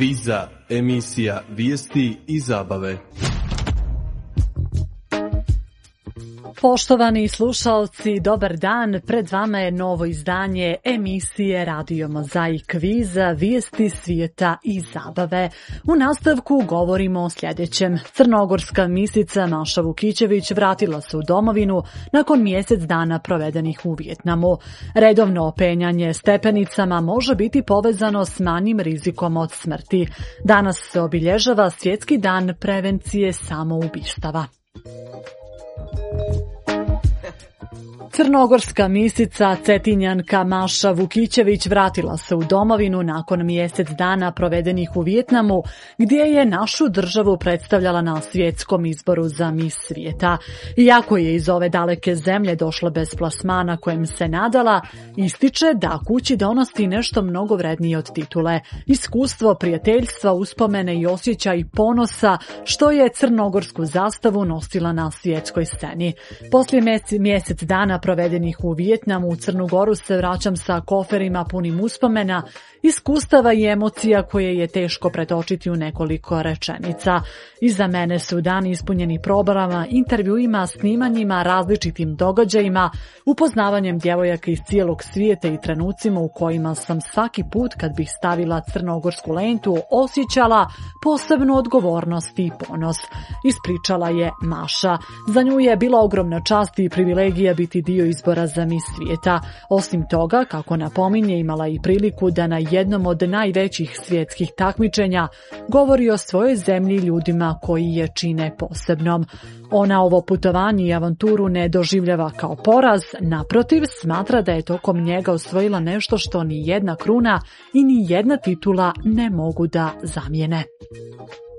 Kviza, emisija vijesti i zabave. Poštovani slušalci, dobar dan. Pred vama je novo izdanje emisije Radio Mozaik Kviza, vijesti svijeta i zabave. U nastavku govorimo o sljedećem. Crnogorska misica Maša Vukićević vratila se u domovinu nakon mjesec dana provedenih u Vijetnamu. Redovno penjanje stepenicama može biti povezano s manjim rizikom od smrti. Danas se obilježava Svjetski dan prevencije samoubistava. Crnogorska misica Cetinjanka Maša Vukićević vratila se u domovinu nakon mjesec dana provedenih u Vijetnamu, gdje je našu državu predstavljala na svjetskom izboru za mis svijeta. Iako je iz ove daleke zemlje došla bez plasmana kojem se nadala, ističe da kući donosi nešto mnogo vrednije od titule. Iskustvo, prijateljstva, uspomene i osjećaj ponosa što je crnogorsku zastavu nosila na svjetskoj sceni. Poslije mjesec dana provedenih u Vijetnamu, u Crnu Goru se vraćam sa koferima punim uspomena, iskustava i emocija koje je teško pretočiti u nekoliko rečenica. Iza mene su dani ispunjeni probarama, intervjuima, snimanjima, različitim događajima, upoznavanjem djevojaka iz cijelog svijeta i trenucima u kojima sam svaki put kad bih stavila crnogorsku lentu osjećala posebnu odgovornost i ponos. Ispričala je Maša. Za nju je bila ogromna čast i privilegija biti dio izbora za mis svijeta. Osim toga, kako napominje, imala i priliku da na jednom od najvećih svjetskih takmičenja govori o svojoj zemlji i ljudima koji je čine posebnom. Ona ovo putovanje i avanturu ne doživljava kao poraz, naprotiv, smatra da je tokom njega osvojila nešto što ni jedna kruna i ni jedna titula ne mogu da zamijene.